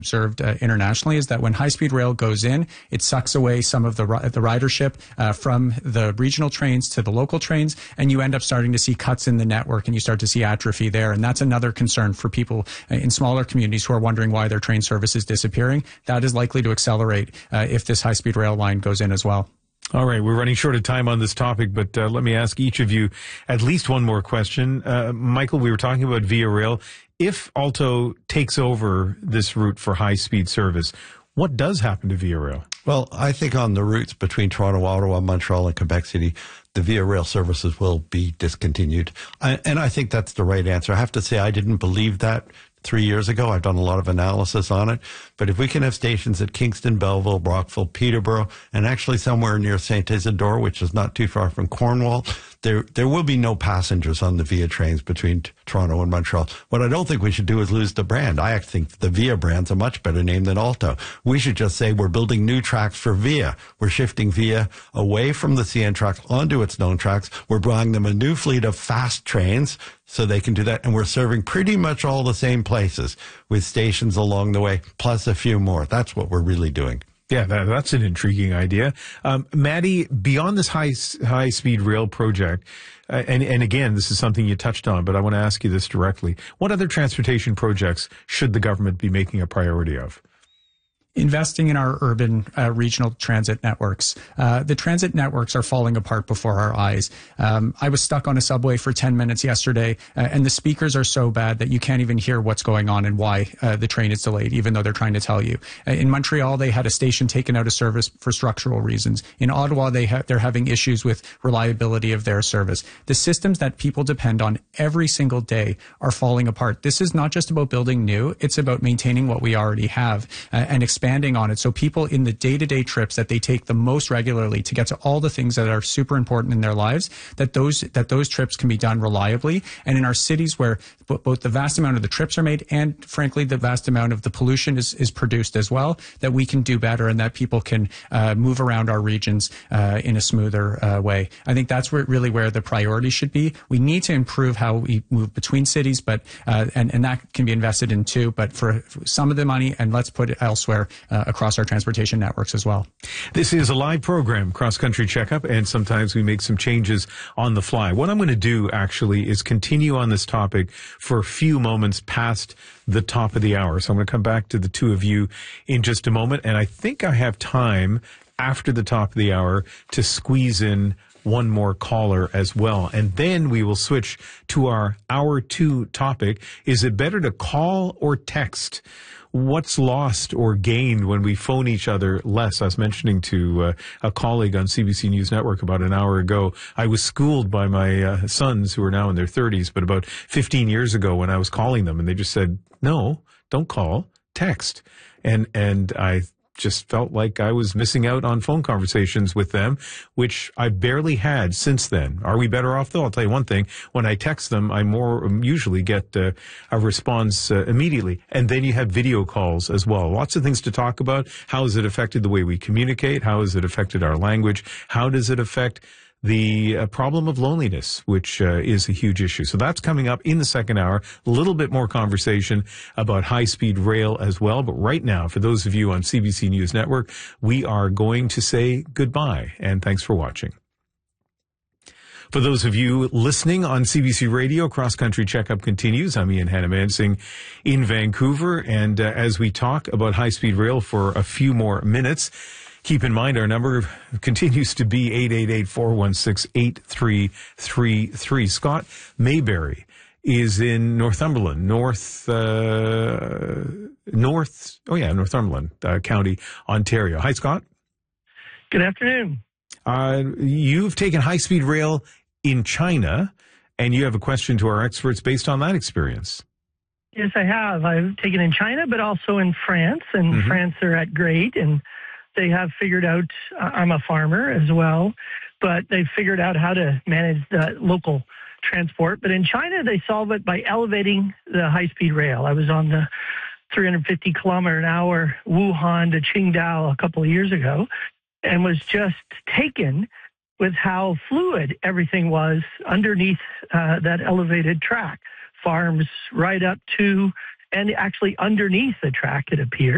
observed internationally is that when high-speed rail goes in, it sucks away some of the ridership from the regional trains to the local trains, and you end up starting to see cuts in the network, and you start to see atrophy there. And that's another concern for people in smaller communities who are wondering why their train service is disappearing. That is likely to accelerate if this high-speed rail line goes in as well. All right, we're running short of time on this topic, but let me ask each of you at least one more question. Michael, we were talking about Via Rail. If Alto takes over this route for high-speed service, what does happen to Via Rail? Well, I think on the routes between Toronto, Ottawa, Montreal, and Quebec City, the Via Rail services will be discontinued. And I think that's the right answer. I have to say I didn't believe that 3 years ago. I've done a lot of analysis on it. But if we can have stations at Kingston, Belleville, Brockville, Peterborough, and actually somewhere near St. Isidore, which is not too far from Cornwall, there will be no passengers on the Via trains between Toronto and Montreal. What I don't think we should do is lose the brand. I actually think the Via brand's a much better name than Alto. We should just say we're building new tracks for Via. We're shifting Via away from the CN tracks onto its known tracks. We're buying them a new fleet of fast trains so they can do that. And we're serving pretty much all the same places with stations along the way, plus a few more. That's what we're really doing. Yeah, that's an intriguing idea. Maddie, beyond this high-speed rail project, and again, this is something you touched on, but I want to ask you this directly. What other transportation projects should the government be making a priority of? Investing in our urban regional transit networks. The transit networks are falling apart before our eyes. I was stuck on a subway for 10 minutes yesterday, and the speakers are so bad that you can't even hear what's going on and why the train is delayed, even though they're trying to tell you. In Montreal, they had a station taken out of service for structural reasons. In Ottawa, they're having issues with reliability of their service. The systems that people depend on every single day are falling apart. This is not just about building new. It's about maintaining what we already have and expanding on it, so people in the day-to-day trips that they take the most regularly to get to all the things that are super important in their lives, that those trips can be done reliably. And in our cities where both the vast amount of the trips are made and frankly the vast amount of the pollution is produced as well, that we can do better and that people can move around our regions in a smoother way. I think that's really where the priority should be. We need to improve how we move between cities, but and that can be invested in too, but for some of the money, and let's put it elsewhere across our transportation networks as well. This is a live program, Cross Country Checkup, and sometimes we make some changes on the fly. What I'm going to do, actually, is continue on this topic for a few moments past the top of the hour. So I'm going to come back to the two of you in just a moment, and I think I have time after the top of the hour to squeeze in one more caller as well. And then we will switch to our hour 2 topic. Is it better to call or text? What's lost or gained when we phone each other less? I was mentioning to a colleague on CBC News Network about an hour ago, I was schooled by my sons who are now in their 30s, but about 15 years ago when I was calling them, and they just said, no, don't call, text. And I just felt like I was missing out on phone conversations with them, which I barely had since then. Are we better off, though? I'll tell you one thing. When I text them, I usually get a response immediately. And then you have video calls as well. Lots of things to talk about. How has it affected the way we communicate? How has it affected our language? How does it affect the problem of loneliness, which is a huge issue? So that's coming up in the second hour. A little bit more conversation about high-speed rail as well. But right now, for those of you on CBC News Network, we are going to say goodbye, and thanks for watching. For those of you listening on CBC Radio, Cross Country Checkup continues. I'm Ian Hannamansing in Vancouver, and as we talk about high-speed rail for a few more minutes, keep in mind, our number continues to be 888-416-8333. Scott Mayberry is in Northumberland, Northumberland County, Ontario. Hi, Scott. Good afternoon. You've taken high-speed rail in China, and you have a question to our experts based on that experience. Yes, I have. I've taken in China, but also in France, and France are at grade, and they have figured out, I'm a farmer as well, but they've figured out how to manage the local transport. But in China, they solve it by elevating the high-speed rail. I was on the 350-kilometer-an-hour Wuhan to Qingdao a couple of years ago and was just taken with how fluid everything was underneath that elevated track. Farms right up to and actually underneath the track, it appears.